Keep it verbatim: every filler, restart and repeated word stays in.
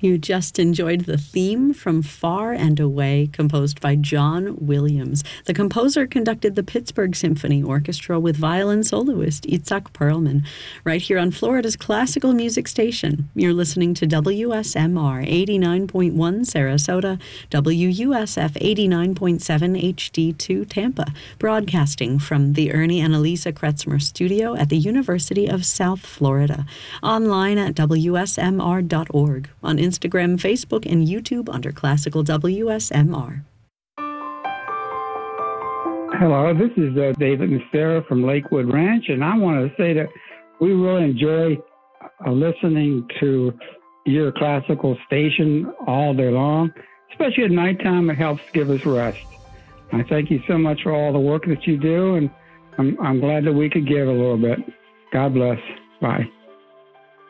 You just enjoyed the theme from Far and Away, composed by John Williams. The composer conducted the Pittsburgh Symphony Orchestra with violin soloist Itzhak Perlman, right here on Florida's classical music station. You're listening to W S M R eighty-nine point one Sarasota, W U S F eighty-nine point seven H D two Tampa, broadcasting from the Ernie and Elisa Kretzmer Studio at the University of South Florida. Online at W S M R dot org, on Instagram, Facebook, and YouTube under Classical W S M R. Hello, this is uh, David and Sarah from Lakewood Ranch, and I want to say that we really enjoy uh, listening to your classical station all day long, especially at nighttime. It helps give us rest. I thank you so much for all the work that you do, and I'm, I'm glad that we could give a little bit. God bless. Bye.